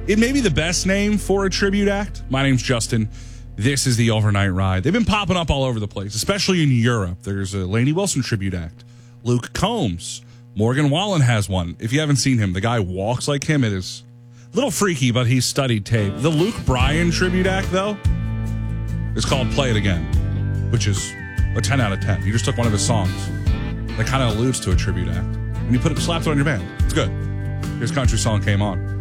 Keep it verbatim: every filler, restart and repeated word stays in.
It may be the best name for a tribute act. My name's Justin. This is the Overnight Ride. They've been popping up all over the place, especially in Europe. There's a Lainey Wilson tribute act. Luke Combs. Morgan Wallen has one. If you haven't seen him, the guy walks like him. It is a little freaky, but he's studied tape. The Luke Bryan tribute act, though, is called Play It Again, which is a ten out of ten. You just took one of his songs that kind of alludes to a tribute act, and you put it, slapped it on your band. It's good. His country song came on.